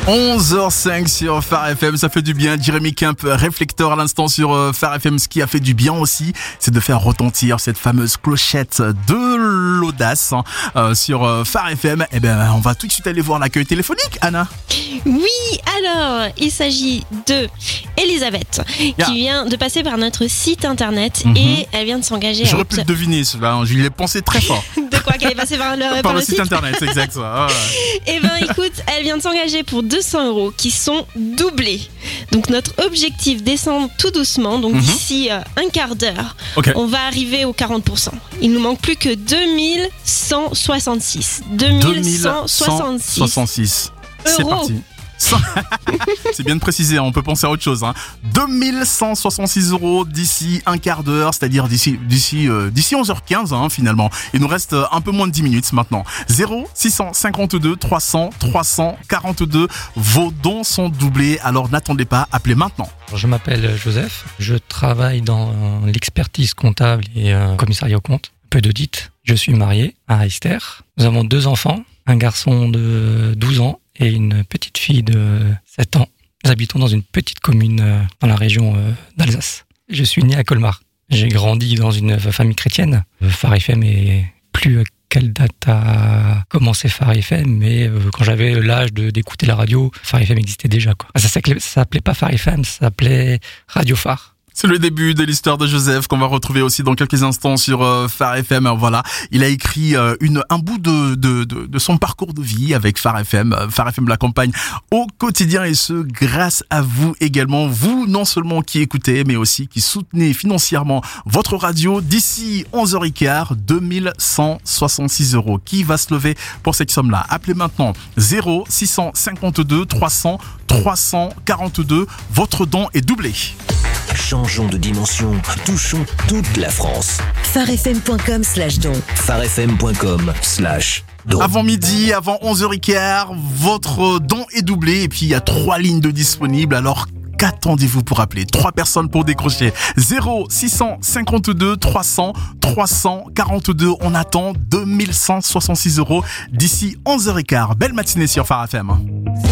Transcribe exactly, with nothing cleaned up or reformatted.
onze heures cinq sur Phare F M, ça fait du bien. Jérémy Kemp, réflecteur à l'instant sur euh, Phare F M. Ce qui a fait du bien aussi, c'est de faire retentir cette fameuse clochette de l'audace hein, euh, sur euh, Phare F M. Eh ben, on va tout de suite aller voir l'accueil téléphonique, Anna. Oui, alors, il s'agit de Elisabeth Yeah. qui vient de passer par notre site internet Mhm. et elle vient de s'engager à J'aurais pu le obtenir- deviner, cela. hein. Je l'ai pensé très fort. De quoi qu'elle est passée par le, Par, par le le site site internet, c'est exact ça. Ah, ouais. Eh ben écoute, elle vient de s'engager pour deux cents euros qui sont doublés. Donc notre objectif descend tout doucement. Donc Mhm. d'ici euh, un quart d'heure, Ok. on va arriver aux quarante pour cent. Il nous manque plus que deux mille cent soixante-six. deux mille cent soixante-six soixante-six. C'est euros. parti. C'est bien de préciser, hein, on peut penser à autre chose. Hein. deux mille cent soixante-six euros d'ici un quart d'heure, c'est-à-dire d'ici d'ici euh, d'ici onze heures quinze hein, finalement. Il nous reste un peu moins de dix minutes maintenant. zéro six cent cinquante-deux trois cents trois cent quarante-deux. Vos dons sont doublés, alors n'attendez pas, appelez maintenant. Je m'appelle Joseph, je travaille dans l'expertise comptable et euh, commissariat aux comptes, un peu d'audit. Je suis marié à Esther. Nous avons deux enfants, un garçon de douze ans et une petite fille de sept ans. Nous habitons dans une petite commune euh, dans la région euh, d'Alsace. Je suis né à Colmar. J'ai grandi dans une famille chrétienne. Euh, Phare F M est plus à quelle date a commencé Phare F M, mais euh, quand j'avais l'âge de, d'écouter la radio, Phare F M existait déjà, quoi. Ça s'appelait, ça s'appelait pas Phare F M, ça s'appelait Radio Phare. C'est le début de l'histoire de Joseph qu'on va retrouver aussi dans quelques instants sur euh, Phare F M. Voilà, il a écrit euh, une un bout de, de de de son parcours de vie avec Phare F M. Euh, Phare F M l'accompagne au quotidien et ce grâce à vous également. Vous non seulement qui écoutez, mais aussi qui soutenez financièrement votre radio. D'ici onze heures quinze, deux mille cent soixante-six euros. Qui va se lever pour cette somme-là? Appelez maintenant zéro six cent cinquante-deux trois cents trois cent quarante-deux. Votre don est doublé. Changeons de dimension, touchons toute la France. pharefm.com slash don. pharefm.com slash don. Avant midi, avant onze heures quinze, votre don est doublé et puis il y a trois lignes de disponibles. Alors qu'attendez-vous pour appeler? Trois personnes pour décrocher. zéro six cent cinquante-deux trois cents trois cent quarante-deux. On attend deux mille cent soixante-six euros d'ici onze heures quinze. Belle matinée sur Phare F M.